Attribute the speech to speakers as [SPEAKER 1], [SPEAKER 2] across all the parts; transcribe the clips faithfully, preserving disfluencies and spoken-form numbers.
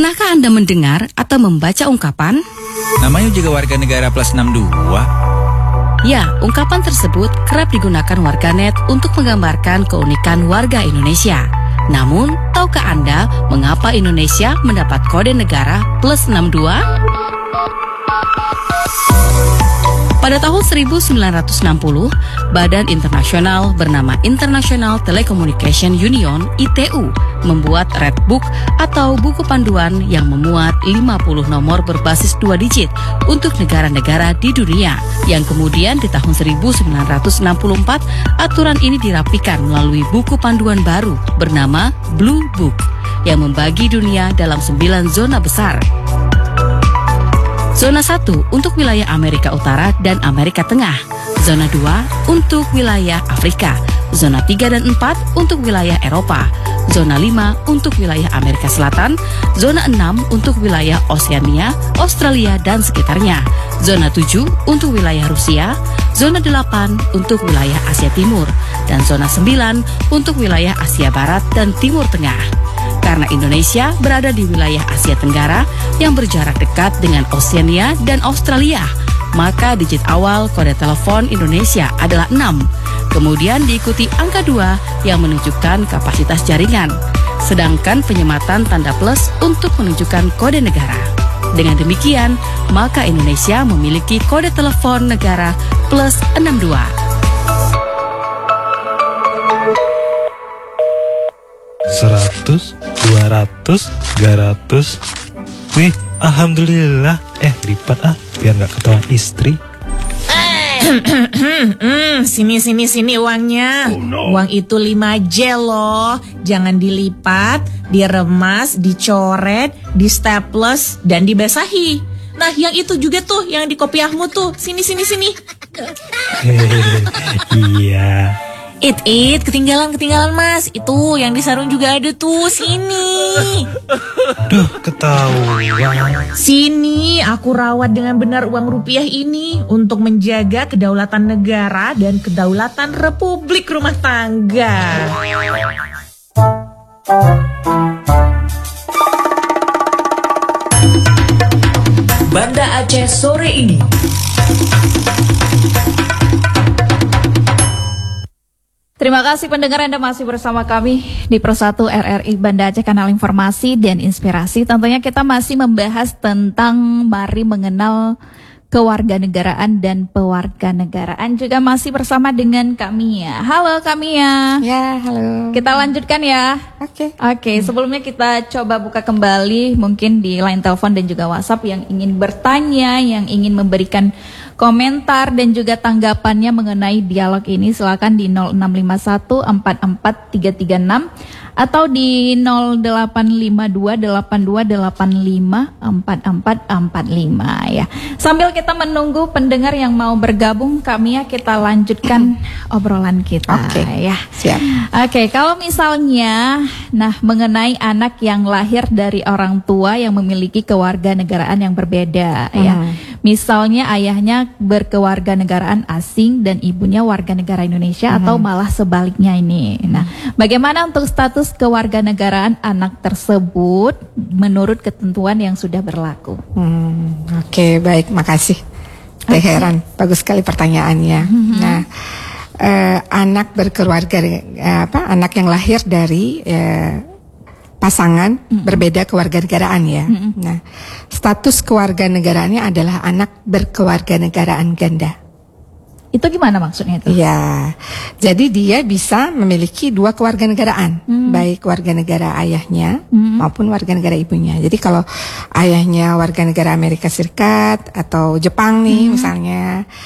[SPEAKER 1] Pernahkah Anda mendengar atau membaca ungkapan?
[SPEAKER 2] Namanya juga warga negara plus enam dua.
[SPEAKER 1] Ya, ungkapan tersebut kerap digunakan warganet untuk menggambarkan keunikan warga Indonesia. Namun, tahukah Anda mengapa Indonesia mendapat kode negara plus enam dua? Pada tahun seribu sembilan ratus enam puluh, Badan Internasional bernama International Telecommunication Union I T U membuat Red Book atau buku panduan yang memuat lima puluh nomor berbasis dua digit untuk negara-negara di dunia. Yang kemudian di tahun seribu sembilan ratus enam puluh empat, aturan ini dirapikan melalui buku panduan baru bernama Blue Book yang membagi dunia dalam sembilan zona besar. Zona satu untuk wilayah Amerika Utara dan Amerika Tengah. Zona dua untuk wilayah Afrika. Zona tiga dan empat untuk wilayah Eropa. Zona lima untuk wilayah Amerika Selatan. Zona enam untuk wilayah Oseania, Australia dan sekitarnya. Zona tujuh untuk wilayah Rusia. Zona delapan untuk wilayah Asia Timur. Dan zona sembilan untuk wilayah Asia Barat dan Timur Tengah. Karena Indonesia berada di wilayah Asia Tenggara yang berjarak dekat dengan Oseania dan Australia, maka digit awal kode telepon Indonesia adalah enam. Kemudian diikuti angka dua yang menunjukkan kapasitas jaringan. Sedangkan penyematan tanda plus untuk menunjukkan kode negara. Dengan demikian, maka Indonesia memiliki kode telepon negara plus enam dua.
[SPEAKER 3] Seratus, dua ratus, tiga ratus. Wih, alhamdulillah. Eh, lipat ah, biar gak ketahuan istri.
[SPEAKER 4] Sini, sini, sini uangnya.
[SPEAKER 3] Oh, no.
[SPEAKER 4] Uang itu lima J loh. Jangan dilipat, diremas, dicoret, di staples, dan dibasahi. Nah, yang itu juga tuh, yang di kopiahmu tuh. Sini, sini, sini.
[SPEAKER 3] Iya.
[SPEAKER 4] It, it, ketinggalan, ketinggalan mas. Itu yang di sarung juga ada tuh. Sini.
[SPEAKER 3] Duh, ketahuan.
[SPEAKER 4] Sini, aku rawat dengan benar uang rupiah ini untuk menjaga kedaulatan negara dan kedaulatan Republik Rumah Tangga.
[SPEAKER 5] Banda Aceh sore ini.
[SPEAKER 6] Terima kasih pendengar, Anda masih bersama kami di Persatu R R I Banda Aceh, kanal informasi dan inspirasi. Tentunya kita masih membahas tentang mari mengenal kewarganegaraan dan pewarganegaraan. Juga masih bersama dengan Kak Mia. Halo Kak Mia.
[SPEAKER 7] Ya, halo.
[SPEAKER 6] Kita lanjutkan ya.
[SPEAKER 7] Oke.
[SPEAKER 6] Oke, sebelumnya kita coba buka kembali mungkin di line telepon dan juga WhatsApp yang ingin bertanya, yang ingin memberikan komentar dan juga tanggapannya mengenai dialog ini. Silakan di nol enam lima satu empat empat tiga tiga enam atau di nol delapan lima dua delapan dua delapan lima empat empat empat lima ya. Sambil kita menunggu pendengar yang mau bergabung, kami ya kita lanjutkan obrolan kita.
[SPEAKER 7] Oke,
[SPEAKER 6] ya.
[SPEAKER 7] Siap.
[SPEAKER 6] Oke, kalau misalnya nah mengenai anak yang lahir dari orang tua yang memiliki kewarganegaraan yang berbeda
[SPEAKER 7] Hmm.
[SPEAKER 6] ya. Misalnya ayahnya berkewarganegaraan asing dan ibunya warga negara Indonesia
[SPEAKER 7] Hmm.
[SPEAKER 6] atau malah sebaliknya ini. Nah, bagaimana untuk status kewarganegaraan anak tersebut menurut ketentuan yang sudah berlaku?
[SPEAKER 7] Hmm, Oke, baik, makasih. Teh Heran, bagus sekali pertanyaannya.
[SPEAKER 6] Mm-hmm.
[SPEAKER 7] Nah, eh, anak berkeluarga, eh, apa? Anak yang lahir dari eh, pasangan mm-hmm. berbeda kewarganegaraan ya. Mm-hmm. Nah, status kewarganegaraannya adalah anak berkewarganegaraan ganda.
[SPEAKER 6] Itu gimana maksudnya itu?
[SPEAKER 7] Ya, jadi dia bisa memiliki dua kewarganegaraan, hmm. baik warga negara ayahnya hmm. maupun warga negara ibunya. Jadi kalau ayahnya warga negara Amerika Serikat atau Jepang nih hmm. misalnya,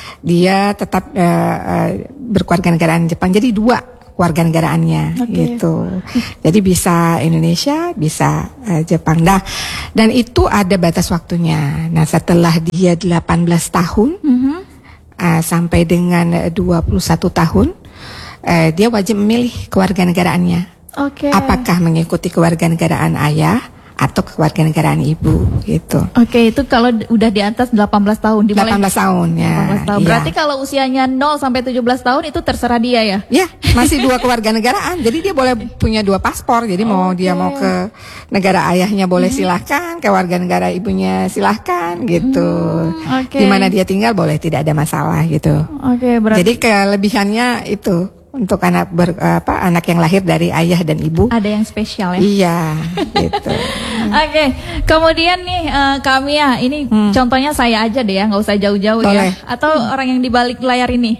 [SPEAKER 7] dia tetap uh, uh, berkewarganegaraan Jepang. Jadi dua kewarganegaraannya okay. gitu. Jadi bisa Indonesia, bisa uh, Jepang. Nah, dan itu ada batas waktunya. Nah, setelah dia delapan belas tahun. Hmm. Uh, sampai dengan dua puluh satu tahun uh, dia wajib memilih kewarganegaraannya.
[SPEAKER 6] Okay.
[SPEAKER 7] Apakah mengikuti kewarganegaraan ayah atau kewarganegaraan ibu gitu.
[SPEAKER 6] Oke, itu kalau d- udah di atas delapan belas tahun dimulai.
[SPEAKER 7] delapan belas tahun ya.
[SPEAKER 6] delapan belas tahun.
[SPEAKER 7] Iya.
[SPEAKER 6] Berarti kalau usianya nol sampai tujuh belas tahun itu terserah dia ya.
[SPEAKER 7] Ya, masih dua kewarganegaraan. Jadi dia boleh punya dua paspor. Jadi mau dia mau ke negara ayahnya boleh silahkan, ke warga negara ibunya silahkan gitu.
[SPEAKER 6] Hmm, oke.
[SPEAKER 7] Di mana dia tinggal boleh, tidak ada masalah gitu.
[SPEAKER 6] Oke, berarti
[SPEAKER 7] Jadi kelebihannya itu untuk anak ber, apa anak yang lahir dari ayah dan ibu.
[SPEAKER 6] ada yang spesial ya.
[SPEAKER 7] Iya, gitu.
[SPEAKER 6] Oke, kemudian nih eh, kami ya, ini contohnya saya aja deh ya, nggak usah jauh-jauh ya.
[SPEAKER 7] Boleh.
[SPEAKER 6] Atau orang yang di balik layar ini.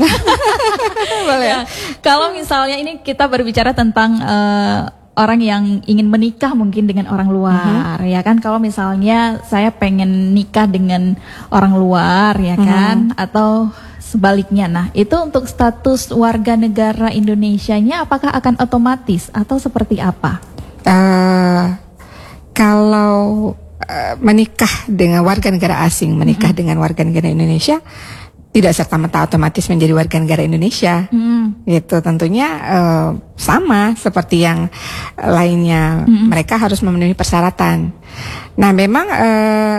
[SPEAKER 7] Boleh.
[SPEAKER 6] Ya, kalau misalnya ini kita berbicara tentang eh, orang yang ingin menikah mungkin dengan orang luar, ya kan? Kalau misalnya saya pengen nikah dengan orang luar, ya kan? Atau sebaliknya. Nah, itu untuk status warga negara Indonesianya apakah akan otomatis atau seperti apa?
[SPEAKER 7] Eh, kalau eh, menikah dengan warga negara asing, menikah dengan warga negara Indonesia, tidak serta-merta otomatis menjadi warga negara Indonesia.
[SPEAKER 6] Hmm.
[SPEAKER 7] Gitu, tentunya eh, sama seperti yang lainnya. Mereka harus memenuhi persyaratan. Nah, memang eh,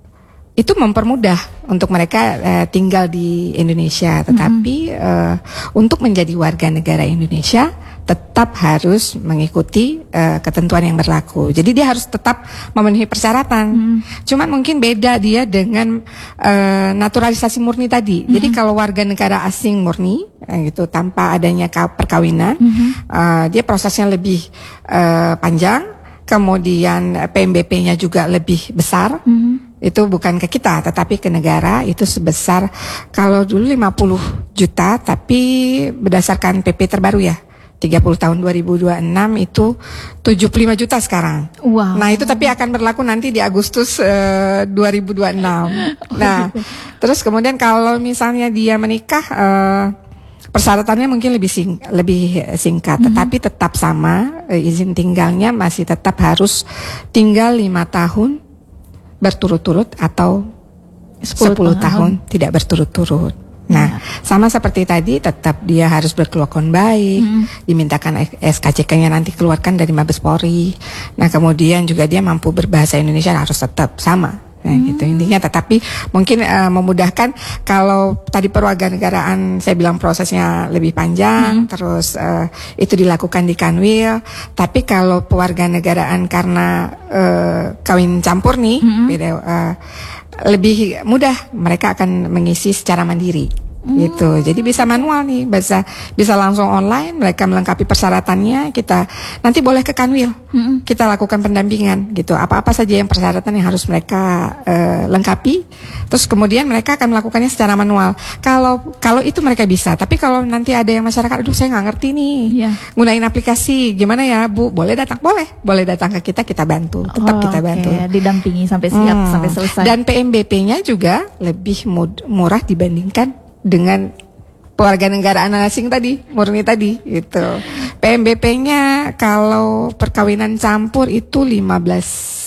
[SPEAKER 7] itu mempermudah untuk mereka eh, tinggal di Indonesia, tetapi eh, untuk menjadi warga negara Indonesia tetap harus mengikuti eh, ketentuan yang berlaku. Jadi dia harus tetap memenuhi persyaratan. Cuman mungkin beda dia dengan eh, naturalisasi murni tadi. Jadi kalau warga negara asing murni eh, gitu tanpa adanya ka- perkawinan, eh, dia prosesnya lebih eh, panjang, kemudian P M B P-nya juga lebih besar. Itu bukan ke kita tetapi ke negara, itu sebesar kalau dulu lima puluh juta, tapi berdasarkan P P terbaru ya tiga puluh tahun dua ribu dua puluh enam itu tujuh puluh lima juta sekarang.
[SPEAKER 6] Wow.
[SPEAKER 7] Nah, itu tapi akan berlaku nanti di Agustus eh, dua ribu dua puluh enam. Nah, terus kemudian kalau misalnya dia menikah, eh, persyaratannya mungkin lebih sing lebih singkat, tetapi tetap sama, eh, izin tinggalnya masih tetap harus tinggal lima tahun berturut-turut atau sepuluh tahun tidak berturut-turut. Nah, sama seperti tadi, tetap dia harus berkelakuan baik, dimintakan S K C K-nya nanti keluarkan dari Mabes Polri. Nah, kemudian juga dia mampu berbahasa Indonesia, harus tetap sama. Nah, gitu intinya. Tetapi mungkin uh, memudahkan kalau tadi perwarganegaraan saya bilang prosesnya lebih panjang, terus uh, itu dilakukan di Kanwil. Tapi kalau pewarganegaraan karena uh, kawin campur nih, beda, uh, lebih mudah, mereka akan mengisi secara mandiri. Gitu, jadi bisa manual nih, bisa bisa langsung online, mereka melengkapi persyaratannya, kita nanti boleh ke Kanwil, kita lakukan pendampingan gitu, apa-apa saja yang persyaratan yang harus mereka uh, lengkapi, terus kemudian mereka akan melakukannya secara manual. Kalau kalau itu mereka bisa, tapi kalau nanti ada yang masyarakat, aduh saya nggak ngerti nih,
[SPEAKER 6] Iya.
[SPEAKER 7] gunain aplikasi, gimana ya Bu? Boleh datang, boleh, boleh datang ke kita, kita bantu, tetap
[SPEAKER 6] Oh,
[SPEAKER 7] kita
[SPEAKER 6] oke.
[SPEAKER 7] bantu.
[SPEAKER 6] Didampingi sampai siap,
[SPEAKER 7] Hmm.
[SPEAKER 6] sampai selesai.
[SPEAKER 7] Dan P M B P-nya juga lebih mud- murah dibandingkan dengan pewarganegaraan asing tadi, murni tadi gitu. P M B P-nya kalau perkawinan campur itu lima belas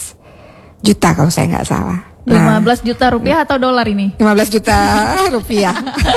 [SPEAKER 7] juta kalau saya nggak salah.
[SPEAKER 6] lima
[SPEAKER 7] Nah,
[SPEAKER 6] belas juta rupiah atau dolar ini?
[SPEAKER 7] lima belas juta rupiah.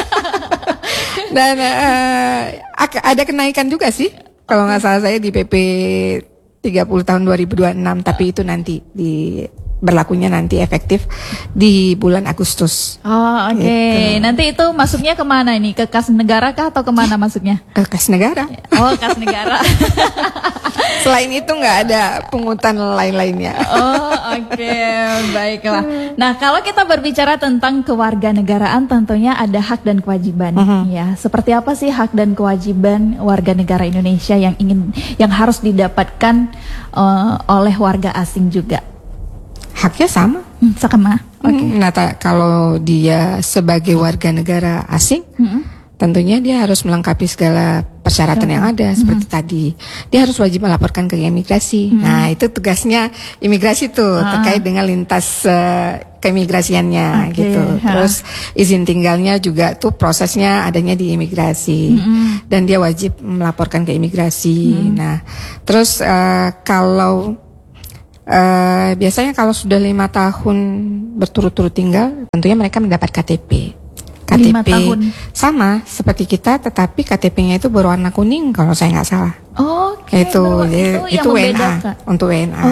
[SPEAKER 7] Dan eh, ak- ada kenaikan juga sih. Kalau nggak salah saya di P P tiga puluh tahun dua ribu dua puluh enam, tapi itu nanti di berlakunya nanti efektif di bulan Agustus.
[SPEAKER 6] Oh, oke.
[SPEAKER 7] Gitu.
[SPEAKER 6] Nanti itu masuknya kemana ini? Ke kas negara kah atau kemana masuknya?
[SPEAKER 7] Ke kas negara.
[SPEAKER 6] Oh, kas negara.
[SPEAKER 7] Selain itu nggak ada pungutan lain-lainnya.
[SPEAKER 6] Oh, oke, baiklah. Nah, kalau kita berbicara tentang kewarganegaraan, tentunya ada hak dan kewajiban. Ya, seperti apa sih hak dan kewajiban warga negara Indonesia yang ingin, yang harus didapatkan eh, oleh warga asing juga?
[SPEAKER 7] Haknya sama.
[SPEAKER 6] Hmm, sama. Oke.
[SPEAKER 7] Hmm, Nah, ta- kalau dia sebagai warga negara asing, tentunya dia harus melengkapi segala persyaratan yang ada seperti tadi. Dia harus wajib melaporkan ke imigrasi. Nah, itu tugasnya imigrasi tuh terkait dengan lintas eh, keimigrasiannya
[SPEAKER 6] Oke,
[SPEAKER 7] gitu.
[SPEAKER 6] ha.
[SPEAKER 7] Terus izin tinggalnya juga tuh prosesnya adanya di imigrasi. Dan dia wajib melaporkan ke imigrasi. Nah, terus eh, kalau Eh, biasanya kalau sudah lima tahun berturut-turut tinggal, tentunya mereka mendapat K T P. K T P
[SPEAKER 6] Lima tahun.
[SPEAKER 7] sama seperti kita, tetapi K T P-nya itu berwarna kuning kalau saya nggak salah.
[SPEAKER 6] Oke.
[SPEAKER 7] Itu
[SPEAKER 6] bahwa
[SPEAKER 7] jadi-
[SPEAKER 6] yang
[SPEAKER 7] itu W N A
[SPEAKER 6] membedakan.
[SPEAKER 7] untuk W N A
[SPEAKER 6] Oh,
[SPEAKER 7] gitu.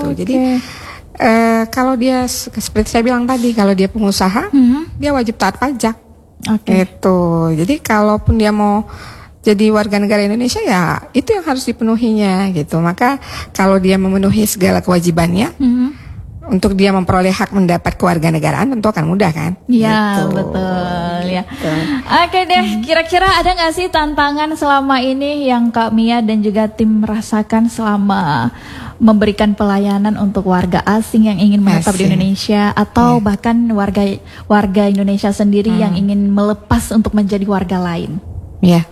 [SPEAKER 7] gitu.
[SPEAKER 6] Oke.
[SPEAKER 7] Jadi uh, kalau dia seperti saya bilang tadi, kalau dia pengusaha,
[SPEAKER 6] Mhm.
[SPEAKER 7] dia wajib taat pajak.
[SPEAKER 6] Oke.
[SPEAKER 7] Itu. Jadi kalaupun dia mau jadi warga negara Indonesia, ya itu yang harus dipenuhinya gitu. Maka kalau dia memenuhi segala kewajibannya,
[SPEAKER 6] Mhm.
[SPEAKER 7] untuk dia memperoleh hak mendapat kewarganegaraan tentu akan mudah kan?
[SPEAKER 6] Ya,
[SPEAKER 7] Gitu.
[SPEAKER 6] betul ya.
[SPEAKER 7] Gitu.
[SPEAKER 6] Oke deh, kira-kira ada nggak sih tantangan selama ini yang Kak Mia dan juga tim rasakan selama memberikan pelayanan untuk warga asing yang ingin menetap di
[SPEAKER 7] Asing.
[SPEAKER 6] Indonesia atau bahkan warga warga Indonesia sendiri yang ingin melepas untuk menjadi warga lain?
[SPEAKER 7] Ya,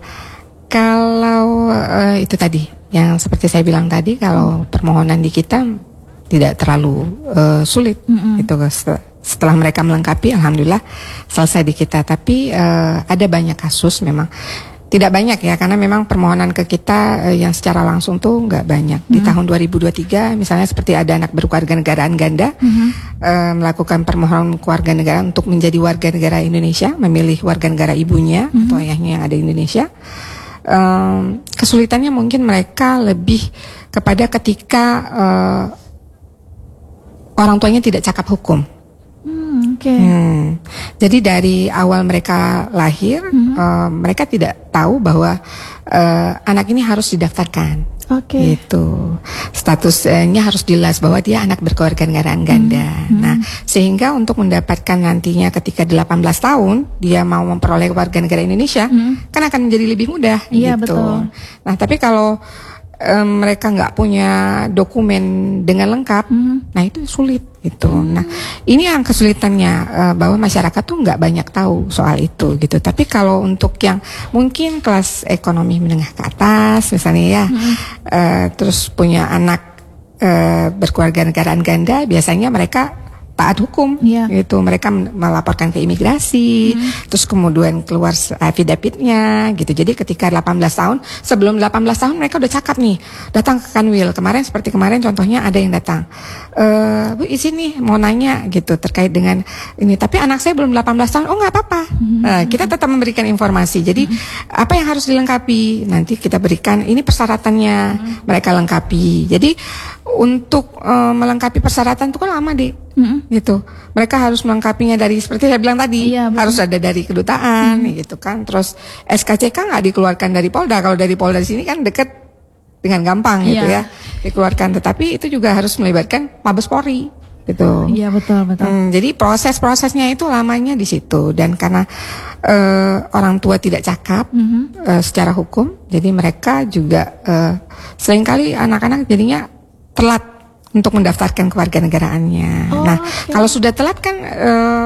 [SPEAKER 7] kalau eh, itu tadi yang seperti saya bilang tadi, kalau permohonan di kita tidak terlalu eh, sulit, itu setelah mereka melengkapi, alhamdulillah selesai di kita. Tapi eh, ada banyak kasus memang tidak banyak ya, karena memang permohonan ke kita eh, yang secara langsung tuh nggak banyak. Di tahun dua ribu dua puluh tiga misalnya seperti ada anak berkewarganegaraan ganda eh, melakukan permohonan kewarganegaraan untuk menjadi warga negara Indonesia, memilih warga negara ibunya atau ayahnya yang ada di Indonesia. Um, kesulitannya mungkin mereka lebih kepada ketika uh, orang tuanya tidak cakap hukum.
[SPEAKER 6] Hmm, Oke.
[SPEAKER 7] Hmm. Jadi dari awal mereka lahir, uh, mereka tidak tahu bahwa uh, anak ini harus didaftarkan.
[SPEAKER 6] Oke.
[SPEAKER 7] Gitu. Statusnya harus jelas bahwa dia anak berkewarganegaraan ganda. Nah, sehingga untuk mendapatkan nantinya ketika delapan belas tahun dia mau memperoleh warga negara Indonesia, kan akan menjadi lebih mudah.
[SPEAKER 6] Iya,
[SPEAKER 7] gitu.
[SPEAKER 6] betul.
[SPEAKER 7] Nah, tapi kalau em, mereka nggak punya dokumen dengan lengkap, nah itu sulit gitu. Nah, ini yang kesulitannya eh, bahwa masyarakat tuh nggak banyak tahu soal itu gitu. Tapi kalau untuk yang mungkin kelas ekonomi menengah ke atas misalnya ya, eh, terus punya anak eh, berkewarganegaraan ganda, biasanya mereka taat hukum,
[SPEAKER 6] Iya.
[SPEAKER 7] gitu. Mereka melaporkan ke imigrasi, terus kemudian keluar affidavitnya, gitu. Jadi ketika delapan belas tahun, sebelum delapan belas tahun mereka udah cakap nih, datang ke Kanwil. Kemarin seperti kemarin contohnya ada yang datang, e, Bu izin nih mau nanya gitu terkait dengan ini. Tapi anak saya belum delapan belas tahun, oh nggak apa-apa. Nah, kita tetap memberikan informasi. Jadi apa yang harus dilengkapi? Nanti kita berikan ini persyaratannya, mereka lengkapi. Jadi untuk uh, melengkapi persyaratan itu kan lama deh, gitu. Mereka harus melengkapinya dari seperti saya bilang tadi,
[SPEAKER 6] Iya, betul.
[SPEAKER 7] harus ada dari kedutaan, gitu kan. Terus S K C K nggak dikeluarkan dari Polda. Kalau dari Polda di sini kan deket dengan gampang, gitu
[SPEAKER 6] Iya.
[SPEAKER 7] ya, dikeluarkan. Tetapi itu juga harus melibatkan Mabes Polri, gitu.
[SPEAKER 6] Iya, betul betul.
[SPEAKER 7] Hmm, jadi proses-prosesnya itu lamanya di situ, dan karena uh, orang tua tidak cakap uh, secara hukum, jadi mereka juga uh, seringkali anak-anak jadinya telat untuk mendaftarkan kewarganegaraannya.
[SPEAKER 6] Oh,
[SPEAKER 7] nah,
[SPEAKER 6] oke.
[SPEAKER 7] kalau sudah telat kan uh,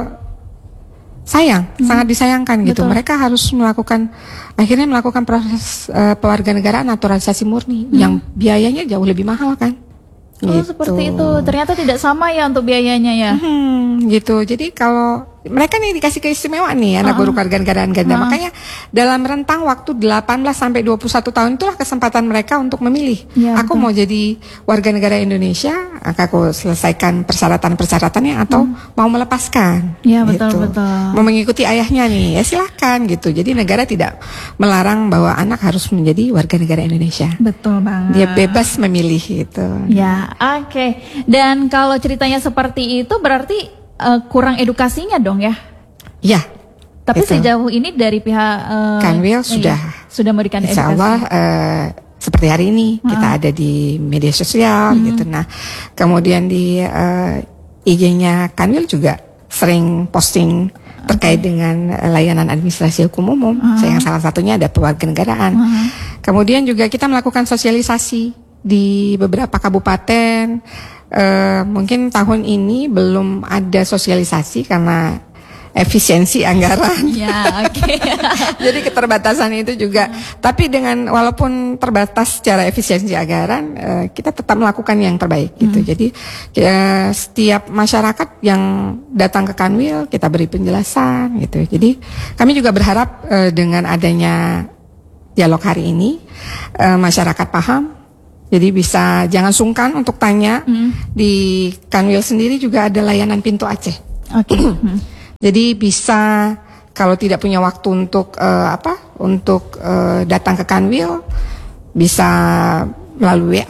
[SPEAKER 7] sayang, sangat disayangkan gitu.
[SPEAKER 6] Betul.
[SPEAKER 7] Mereka harus melakukan akhirnya melakukan proses uh, kewarganegaraan naturalisasi murni yang biayanya jauh lebih mahal kan.
[SPEAKER 6] Oh,
[SPEAKER 7] Gitu.
[SPEAKER 6] seperti itu. Ternyata tidak sama ya untuk biayanya ya.
[SPEAKER 7] Hmm, gitu. Jadi kalau mereka nih dikasih keistimewaan nih anak berkewarganegaraan ganda. Makanya dalam rentang waktu delapan belas sampai dua puluh satu tahun itulah kesempatan mereka untuk memilih.
[SPEAKER 6] Ya,
[SPEAKER 7] aku
[SPEAKER 6] betul.
[SPEAKER 7] mau jadi warga negara Indonesia, aku selesaikan persyaratan-persyaratannya atau mau melepaskan.
[SPEAKER 6] Ya, betul,
[SPEAKER 7] gitu.
[SPEAKER 6] betul.
[SPEAKER 7] Mau mengikuti ayahnya nih, ya silahkan gitu. Jadi negara tidak melarang bahwa anak harus menjadi warga negara Indonesia.
[SPEAKER 6] Betul banget.
[SPEAKER 7] Dia bebas memilih gitu.
[SPEAKER 6] Ya, oke. Dan kalau ceritanya seperti itu berarti eh, kurang edukasinya dong ya.
[SPEAKER 7] Ya.
[SPEAKER 6] Tapi
[SPEAKER 7] Itu.
[SPEAKER 6] sejauh ini dari pihak eh,
[SPEAKER 7] Kanwil
[SPEAKER 6] iya,
[SPEAKER 7] sudah.
[SPEAKER 6] sudah memberikan
[SPEAKER 7] Insya
[SPEAKER 6] edukasi.
[SPEAKER 7] Allah eh, seperti hari ini kita ada di media sosial gitu. Nah, kemudian di eh, I G-nya Kanwil juga sering posting terkait dengan eh, layanan administrasi hukum umum. Yang salah satunya ada pewarganegaraan. Kemudian juga kita melakukan sosialisasi di beberapa kabupaten. Eh, mungkin tahun ini belum ada sosialisasi karena efisiensi anggaran.
[SPEAKER 6] Ya, oke.
[SPEAKER 7] Jadi keterbatasan itu juga. Tapi dengan walaupun terbatas secara efisiensi anggaran, eh, kita tetap melakukan yang terbaik gitu. Jadi eh, setiap masyarakat yang datang ke Kanwil kita beri penjelasan gitu. Jadi kami juga berharap eh, dengan adanya dialog hari ini eh, masyarakat paham. Jadi bisa jangan sungkan untuk tanya. Di Kanwil sendiri juga ada layanan pintu Aceh.
[SPEAKER 6] Oke. Hmm.
[SPEAKER 7] Jadi bisa kalau tidak punya waktu untuk eh, apa? Untuk eh, datang ke Kanwil bisa melalui W A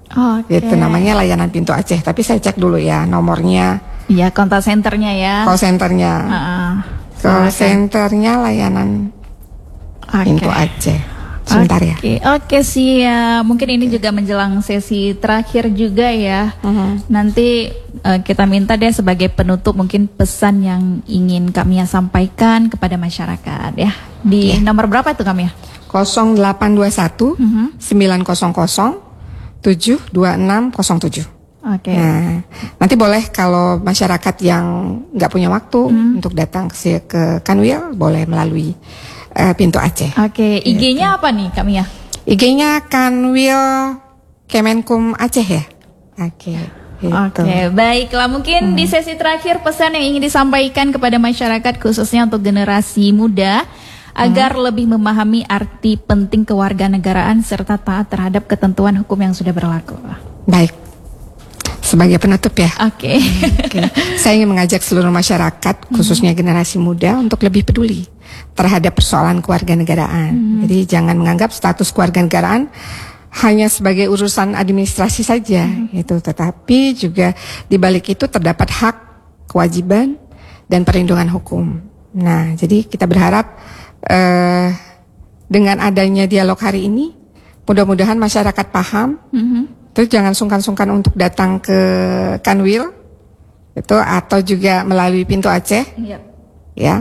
[SPEAKER 6] Oke.
[SPEAKER 7] Itu namanya layanan pintu Aceh. Tapi saya cek dulu ya nomornya,
[SPEAKER 6] Ya, kontak centernya ya.
[SPEAKER 7] call centernya.
[SPEAKER 6] Heeh.
[SPEAKER 7] Call centernya layanan
[SPEAKER 6] Oke.
[SPEAKER 7] pintu Aceh. Sebentar ya.
[SPEAKER 6] Oke, oke sih ya. Mungkin ini juga menjelang sesi terakhir juga ya.
[SPEAKER 7] Mhm.
[SPEAKER 6] Nanti eh, kita minta deh sebagai penutup mungkin pesan yang ingin kami sampaikan kepada masyarakat ya. Di nomor berapa itu kami ya?
[SPEAKER 7] nol delapan dua satu sembilan nol nol tujuh dua enam nol tujuh.
[SPEAKER 6] Oke.
[SPEAKER 7] Nah, nanti boleh kalau masyarakat yang nggak punya waktu untuk datang ke, ke Kanwil, boleh melalui uh, pintu Aceh.
[SPEAKER 6] Oke, I G-nya apa nih kami ya?
[SPEAKER 7] I G-nya Kanwil Kemenkum Aceh ya. Oke. gitu.
[SPEAKER 6] Oke, baiklah. Mungkin di sesi terakhir pesan yang ingin disampaikan kepada masyarakat khususnya untuk generasi muda agar lebih memahami arti penting kewarganegaraan serta taat terhadap ketentuan hukum yang sudah berlaku.
[SPEAKER 7] Baik. Sebagai penutup ya.
[SPEAKER 6] Oke.
[SPEAKER 7] Oke. Saya ingin mengajak seluruh masyarakat, khususnya generasi muda, untuk lebih peduli terhadap persoalan kewarganegaraan. Jadi jangan menganggap status kewarganegaraan hanya sebagai urusan administrasi saja, itu. Tetapi juga di balik itu terdapat hak, kewajiban, dan perlindungan hukum. Nah, jadi kita berharap eh, dengan adanya dialog hari ini, mudah-mudahan masyarakat paham. Terus jangan sungkan-sungkan untuk datang ke Kanwil itu atau juga melalui pintu Aceh,
[SPEAKER 6] Yep.
[SPEAKER 7] ya,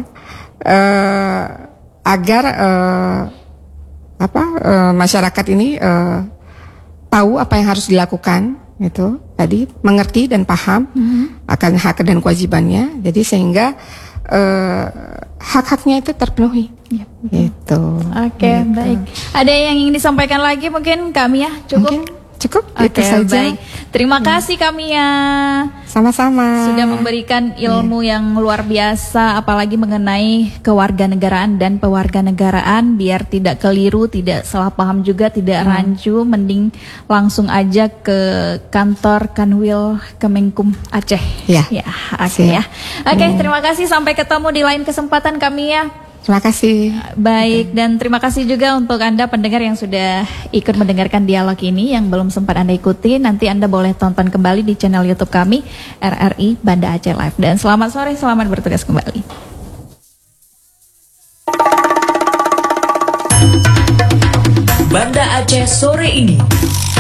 [SPEAKER 7] eh, agar eh, apa eh, masyarakat ini eh, tahu apa yang harus dilakukan, itu tadi mengerti dan paham akan hak dan kewajibannya. Jadi sehingga eh, hak-haknya itu terpenuhi.
[SPEAKER 6] Yep.
[SPEAKER 7] Gitu.
[SPEAKER 6] Oke,
[SPEAKER 7] Gitu.
[SPEAKER 6] baik. Ada yang ingin disampaikan lagi mungkin kami ya? Cukup?
[SPEAKER 7] Mungkin cukup
[SPEAKER 6] Oke,
[SPEAKER 7] itu saja.
[SPEAKER 6] baik. Terima kasih kami ya
[SPEAKER 7] Sama-sama.
[SPEAKER 6] sudah memberikan ilmu yang luar biasa, apalagi mengenai kewarganegaraan dan pewarganegaraan, biar tidak keliru, tidak salah paham juga, tidak rancu. Mending langsung aja ke kantor Kanwil Kemenkum Aceh.
[SPEAKER 7] Ya.
[SPEAKER 6] Ya, oke
[SPEAKER 7] Siap.
[SPEAKER 6] ya. Oke, terima kasih. Sampai ketemu di lain kesempatan kami ya.
[SPEAKER 7] Terima kasih.
[SPEAKER 6] Baik, dan terima kasih juga untuk Anda pendengar yang sudah ikut mendengarkan dialog ini. Yang belum sempat Anda ikuti, nanti Anda boleh tonton kembali di channel YouTube kami, R R I Banda Aceh Live. Dan selamat sore, selamat bertugas kembali.
[SPEAKER 5] Banda Aceh sore ini.